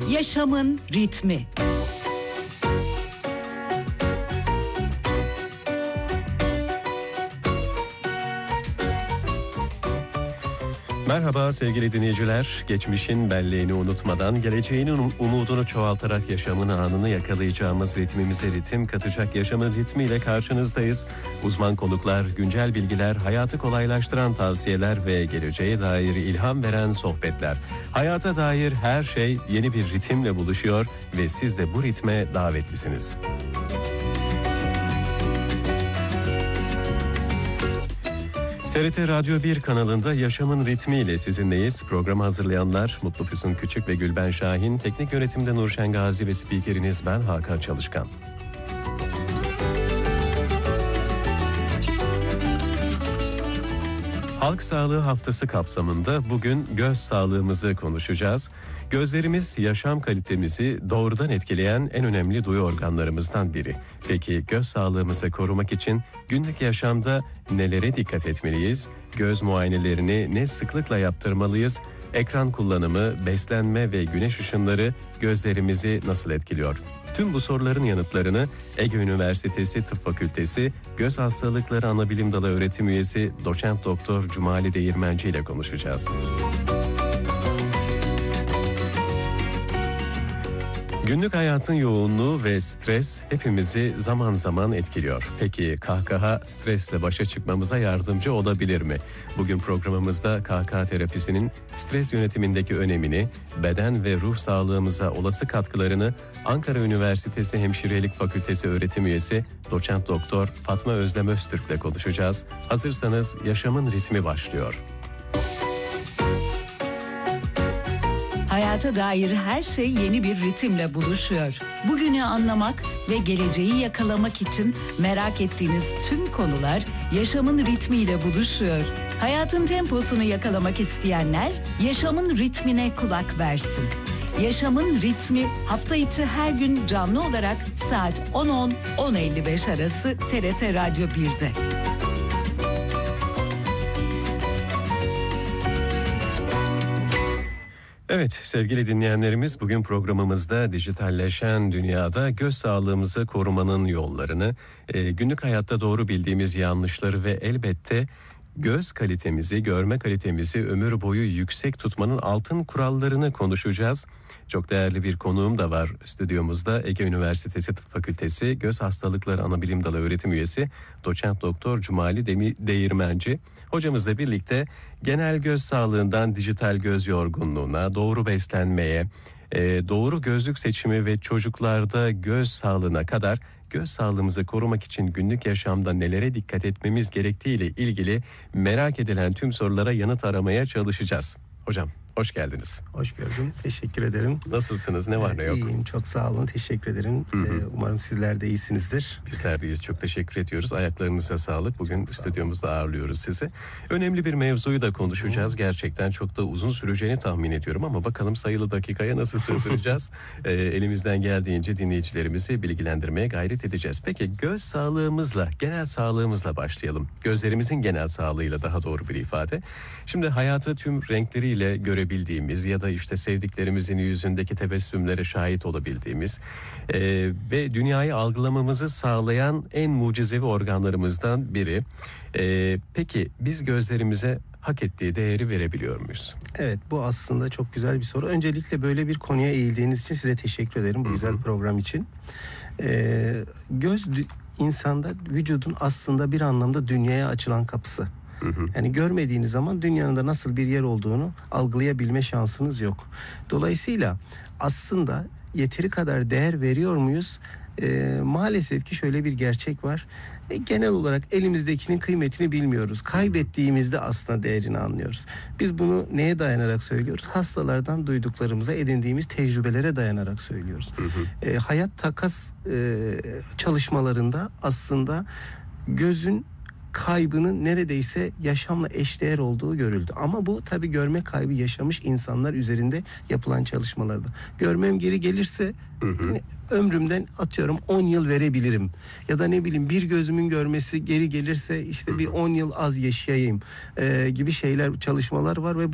Yaşamın ritmi. Merhaba sevgili dinleyiciler. Geçmişin belleğini unutmadan geleceğin umudunu çoğaltarak yaşamın anını yakalayacağımız ritmimize ritim katacak yaşamın ritmiyle karşınızdayız. Uzman konuklar, güncel bilgiler, hayatı kolaylaştıran tavsiyeler ve geleceğe dair ilham veren sohbetler. Hayata dair her şey yeni bir ritimle buluşuyor ve siz de bu ritme davetlisiniz. TRT Radyo 1 kanalında Yaşamın Ritmi ile sizinleyiz. Programı hazırlayanlar Mutlu Füsun Küçük ve Gülben Şahin, teknik yönetimde Nurşen Gazi ve spikeriniz ben Hakan Çalışkan. Halk Sağlığı Haftası kapsamında bugün göz sağlığımızı konuşacağız. Gözlerimiz yaşam kalitemizi doğrudan etkileyen en önemli duyu organlarımızdan biri. Peki göz sağlığımızı korumak için günlük yaşamda nelere dikkat etmeliyiz? Göz muayenelerini ne sıklıkla yaptırmalıyız? Ekran kullanımı, beslenme ve güneş ışınları gözlerimizi nasıl etkiliyor? Tüm bu soruların yanıtlarını Ege Üniversitesi Tıp Fakültesi Göz Hastalıkları Anabilim Dalı öğretim üyesi Doçent Doktor Cumali Değirmenci ile konuşacağız. Günlük hayatın yoğunluğu ve stres hepimizi zaman zaman etkiliyor. Peki kahkaha stresle başa çıkmamıza yardımcı olabilir mi? Bugün programımızda kahkaha terapisinin stres yönetimindeki önemini, beden ve ruh sağlığımıza olası katkılarını Ankara Üniversitesi Hemşirelik Fakültesi öğretim üyesi Doçent Doktor Fatma Özlem Öztürk ile konuşacağız. Hazırsanız Yaşamın Ritmi başlıyor. Hayata dair her şey yeni bir ritimle buluşuyor. Bugünü anlamak ve geleceği yakalamak için merak ettiğiniz tüm konular yaşamın ritmiyle buluşuyor. Hayatın temposunu yakalamak isteyenler yaşamın ritmine kulak versin. Yaşamın ritmi hafta içi her gün canlı olarak saat 10.10-10.55 arası TRT Radyo 1'de. Evet sevgili dinleyenlerimiz, bugün programımızda dijitalleşen dünyada göz sağlığımızı korumanın yollarını, günlük hayatta doğru bildiğimiz yanlışları ve elbette göz kalitemizi, görme kalitemizi ömür boyu yüksek tutmanın altın kurallarını konuşacağız. Çok değerli bir konuğum da var stüdyomuzda. Ege Üniversitesi Tıp Fakültesi Göz Hastalıkları Anabilim Dalı öğretim üyesi Doçent Doktor Cumali Değirmenci. Hocamızla birlikte genel göz sağlığından dijital göz yorgunluğuna, doğru beslenmeye, doğru gözlük seçimi ve çocuklarda göz sağlığına kadar göz sağlığımızı korumak için günlük yaşamda nelere dikkat etmemiz gerektiğiyle ilgili merak edilen tüm sorulara yanıt aramaya çalışacağız. Hocam hoş geldiniz. Hoş gördüm. Teşekkür ederim. Nasılsınız? Ne var ne yok? İyiyim. Çok sağ olun. Teşekkür ederim. Umarım sizler de iyisinizdir. Bizler de iyiyiz. Çok teşekkür ediyoruz. Ayaklarınıza sağlık. Bugün stüdyomuzda ağırlıyoruz sizi. Önemli bir mevzuyu da konuşacağız. Gerçekten çok da uzun süreceğini tahmin ediyorum ama bakalım sayılı dakikaya nasıl sığdıracağız? Elimizden geldiğince dinleyicilerimizi bilgilendirmeye gayret edeceğiz. Peki göz sağlığımızla, genel sağlığımızla başlayalım. Gözlerimizin genel sağlığıyla daha doğru bir ifade. Şimdi hayatı tüm renkleriyle görebildiğimiz ya da işte sevdiklerimizin yüzündeki tebessümlere şahit olabildiğimiz ve dünyayı algılamamızı sağlayan en mucizevi organlarımızdan biri. Peki biz gözlerimize hak ettiği değeri verebiliyor muyuz? Evet, bu aslında çok güzel bir soru. Öncelikle böyle bir konuya eğildiğiniz için size teşekkür ederim bu güzel program için. Göz insanda vücudun aslında bir anlamda dünyaya açılan kapısı. Yani görmediğiniz zaman dünyanın da nasıl bir yer olduğunu algılayabilme şansınız yok. Dolayısıyla aslında yeteri kadar değer veriyor muyuz? Maalesef ki şöyle bir gerçek var. Genel olarak elimizdekinin kıymetini bilmiyoruz. Kaybettiğimizde aslında değerini anlıyoruz. Biz bunu neye dayanarak söylüyoruz? Hastalardan duyduklarımıza, edindiğimiz tecrübelere dayanarak söylüyoruz. Hayat takas çalışmalarında aslında gözün kaybının neredeyse yaşamla eşdeğer olduğu görüldü. Ama bu tabii görme kaybı yaşamış insanlar üzerinde yapılan çalışmalarda. Görmem geri gelirse ömrümden atıyorum 10 yıl verebilirim. Ya da ne bileyim bir gözümün görmesi geri gelirse işte bir 10 yıl az yaşayayım gibi şeyler, çalışmalar var ve